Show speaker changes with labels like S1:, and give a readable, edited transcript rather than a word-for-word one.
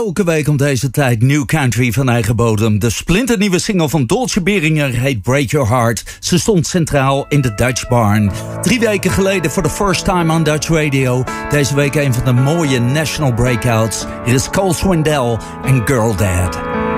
S1: elke week om deze tijd New Country van eigen bodem. De splinternieuwe single van Dolce Beringer heet Break Your Heart. Ze stond centraal in de Dutch Barn. 3 weken geleden voor the first time on Dutch Radio. Deze week een van de mooie national breakouts. Hier is Cole Swindell en Girl Dad.